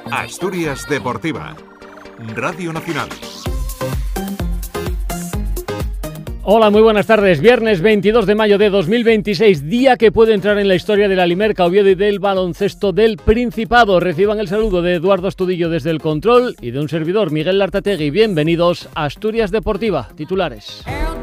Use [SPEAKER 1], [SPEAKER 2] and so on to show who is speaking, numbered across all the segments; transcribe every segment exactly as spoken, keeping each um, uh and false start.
[SPEAKER 1] Asturias Deportiva, Radio Nacional.
[SPEAKER 2] Hola, muy buenas tardes. Viernes veintidós de mayo de dos mil veintiséis, día que puede entrar en la historia de la Limerca Oviedo y del baloncesto del Principado. Reciban el saludo de Eduardo Astudillo desde el control y de un servidor, Miguel Lartategui. Bienvenidos a Asturias Deportiva. Titulares.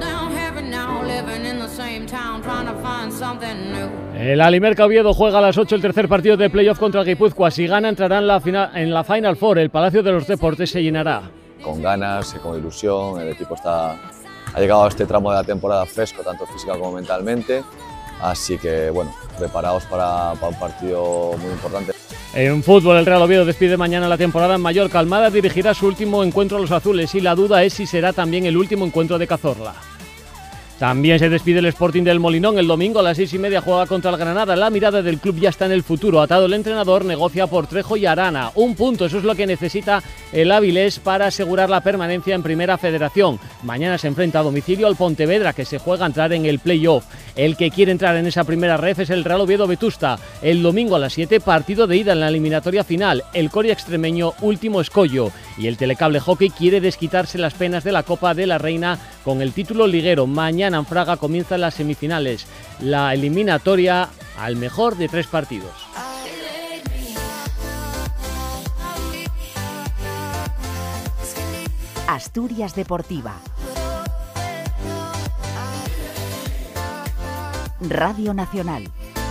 [SPEAKER 2] La Limerca Oviedo juega a las ocho el tercer partido de playoff contra Guipúzcoa. Si gana, entrará en la, final, en la Final Four. El Palacio de los Deportes se llenará.
[SPEAKER 3] Con ganas, con ilusión, el equipo está... Ha llegado a este tramo de la temporada fresco, tanto física como mentalmente, así que bueno, preparados para, para un partido muy importante.
[SPEAKER 2] En fútbol, el Real Oviedo despide mañana la temporada en Mallorca. Almada dirigirá su último encuentro a los azules y la duda es si será también el último encuentro de Cazorla. También se despide el Sporting del Molinón. El domingo a las seis y media juega contra el Granada. La mirada del club ya está en el futuro. Atado el entrenador, negocia por Trejo y Arana. Un punto, eso es lo que necesita el Avilés para asegurar la permanencia en Primera Federación. Mañana se enfrenta a domicilio al Pontevedra, que se juega a entrar en el play-off. El que quiere entrar en esa primera ref es el Real Oviedo Vetusta. El domingo a las siete, partido de ida en la eliminatoria final. El Coria extremeño, último escollo. Y el Telecable Hockey quiere desquitarse las penas de la Copa de la Reina con el título liguero. Mañana en Fraga comienzan las semifinales, la eliminatoria al mejor de tres partidos.
[SPEAKER 4] Asturias Deportiva, Radio Nacional.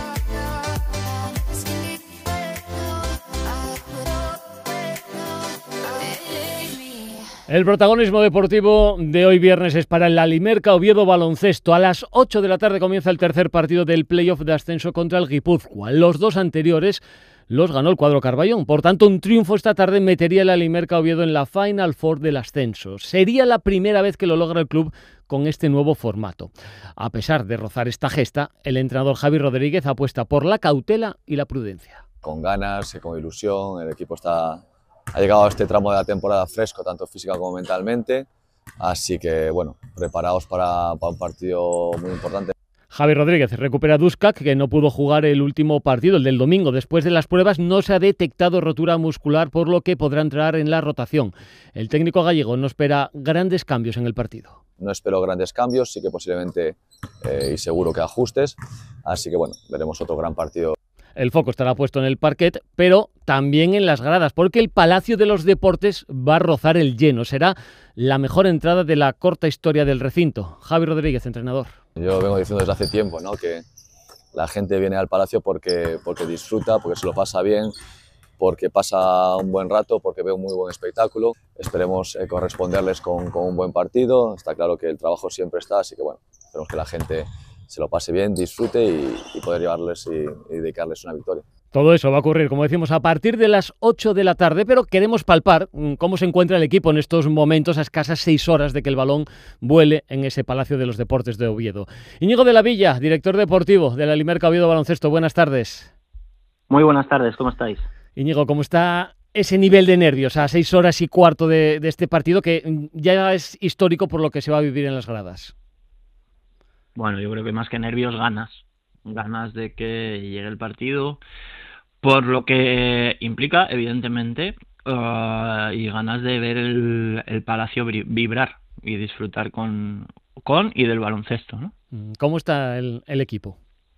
[SPEAKER 2] El protagonismo deportivo de hoy viernes es para la Limerca Oviedo Baloncesto. A las ocho de la tarde comienza el tercer partido del playoff de ascenso contra el Guipúzcoa. Los dos anteriores los ganó el cuadro Carballón. Por tanto, un triunfo esta tarde metería a la Limerca Oviedo en la Final Four del ascenso. Sería la primera vez que lo logra el club con este nuevo formato. A pesar de rozar esta gesta, el entrenador Javi Rodríguez apuesta por la cautela y la prudencia.
[SPEAKER 3] Con ganas, con ilusión, el equipo está... Ha llegado a este tramo de la temporada fresco, tanto física como mentalmente, así que bueno, preparados para, para un partido muy importante.
[SPEAKER 2] Javi Rodríguez recupera a Duskak, que no pudo jugar el último partido, el del domingo. Después de las pruebas no se ha detectado rotura muscular, por lo que podrá entrar en la rotación. El técnico gallego no espera grandes cambios en el partido.
[SPEAKER 3] No espero grandes cambios, sí que posiblemente eh, y seguro que ajustes, así que bueno, veremos otro gran partido.
[SPEAKER 2] El foco estará puesto en el parquet, pero también en las gradas, porque el Palacio de los Deportes va a rozar el lleno. Será la mejor entrada de la corta historia del recinto. Javi Rodríguez, entrenador.
[SPEAKER 3] Yo vengo diciendo desde hace tiempo, ¿no?, que la gente viene al Palacio porque, porque disfruta, porque se lo pasa bien, porque pasa un buen rato, porque ve un muy buen espectáculo. Esperemos eh, corresponderles con, con un buen partido. Está claro que el trabajo siempre está, así que bueno, esperemos que la gente se lo pase bien, disfrute y, y poder llevarles y, y dedicarles una victoria.
[SPEAKER 2] Todo eso va a ocurrir, como decimos, a partir de las ocho de la tarde, pero queremos palpar cómo se encuentra el equipo en estos momentos, a escasas seis horas de que el balón vuele en ese Palacio de los Deportes de Oviedo. Íñigo de la Villa, director deportivo de la Limerca Oviedo Baloncesto, buenas tardes.
[SPEAKER 5] Muy buenas tardes, ¿cómo estáis?
[SPEAKER 2] Íñigo, ¿cómo está ese nivel de nervios a seis horas y cuarto de, de este partido que ya es histórico por lo que se va a vivir en las gradas?
[SPEAKER 5] Bueno, yo creo que más que nervios, ganas. Ganas de que llegue el partido, por lo que implica, evidentemente, uh, y ganas de ver el, el Palacio vibrar y disfrutar con, con y del baloncesto, ¿no?
[SPEAKER 2] ¿Cómo está el, el equipo?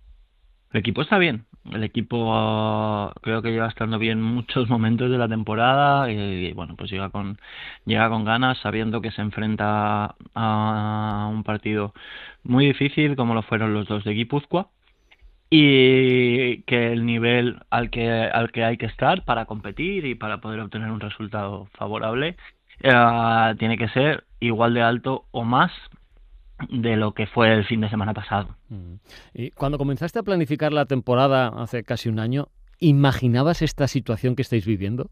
[SPEAKER 5] El equipo está bien. El equipo uh, creo que lleva estando bien muchos momentos de la temporada y, y bueno, pues llega con llega con ganas, sabiendo que se enfrenta a un partido muy difícil como lo fueron los dos de Guipúzcoa y que el nivel al que al que hay que estar para competir y para poder obtener un resultado favorable uh, tiene que ser igual de alto o más de lo que fue el fin de semana pasado.
[SPEAKER 2] Y cuando comenzaste a planificar la temporada hace casi un año, ¿imaginabas esta situación que estáis viviendo?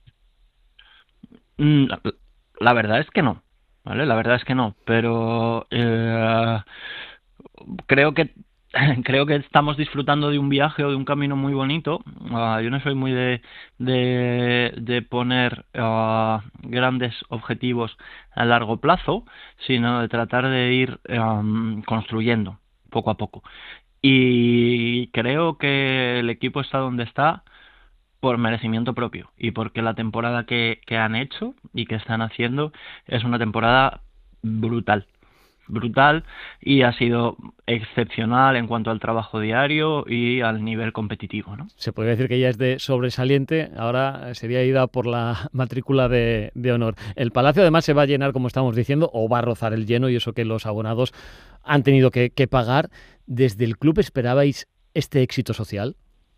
[SPEAKER 5] La, la verdad es que no, ¿vale? La verdad es que no, pero eh, creo que creo que estamos disfrutando de un viaje o de un camino muy bonito. Uh, yo no soy muy de de, de poner uh, grandes objetivos a largo plazo, sino de tratar de ir um, construyendo poco a poco. Y creo que el equipo está donde está por merecimiento propio y porque la temporada que, que han hecho y que están haciendo es una temporada brutal. brutal y ha sido excepcional en cuanto al trabajo diario y al nivel competitivo, ¿no?
[SPEAKER 2] Se podría decir que ya es de sobresaliente, ahora sería ida por la matrícula de, de honor. El Palacio además se va a llenar, como estamos diciendo, o va a rozar el lleno, y eso que los abonados han tenido que, que pagar. ¿Desde el club esperabais este éxito social?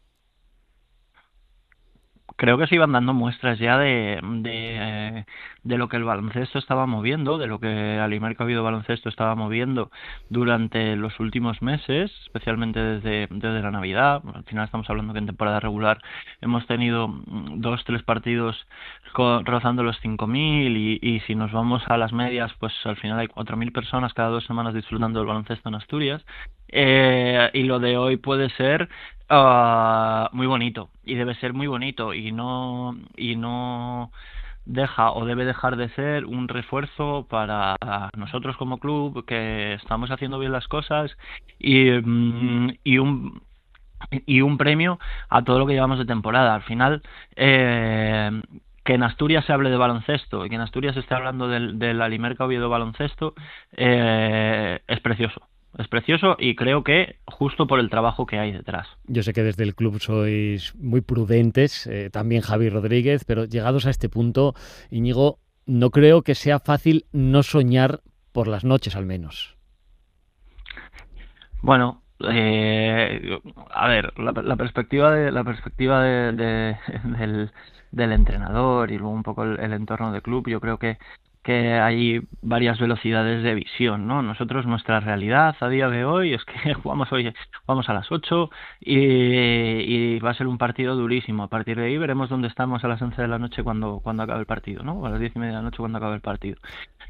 [SPEAKER 5] Creo que se iban dando muestras ya de, de, de lo que el baloncesto estaba moviendo, de lo que Alimerka Oviedo Baloncesto estaba moviendo durante los últimos meses, especialmente desde, desde la Navidad. Al final estamos hablando que en temporada regular hemos tenido dos, tres partidos con, rozando los cinco mil y, y si nos vamos a las medias, pues al final hay cuatro mil personas cada dos semanas disfrutando del baloncesto en Asturias. Eh, y lo de hoy puede ser Uh, muy bonito y debe ser muy bonito y no y no deja o debe dejar de ser un refuerzo para nosotros como club que estamos haciendo bien las cosas y, y un y un premio a todo lo que llevamos de temporada. Al final eh, que en Asturias se hable de baloncesto y que en Asturias se esté hablando del, del Alimerka Oviedo Baloncesto eh, es precioso. Es precioso y creo que justo por el trabajo que hay detrás.
[SPEAKER 2] Yo sé que desde el club sois muy prudentes, eh, también Javi Rodríguez, pero llegados a este punto, Íñigo, no creo que sea fácil no soñar por las noches al menos.
[SPEAKER 5] Bueno, eh, a ver, la, la perspectiva de la perspectiva de, de, del, del entrenador y luego un poco el, el entorno del club, yo creo que que hay varias velocidades de visión, ¿no? Nosotros, nuestra realidad a día de hoy es que jugamos hoy jugamos a las ocho y, y va a ser un partido durísimo. A partir de ahí veremos dónde estamos a las once de la noche cuando, cuando acabe el partido, ¿no? O a las diez y media de la noche cuando acabe el partido.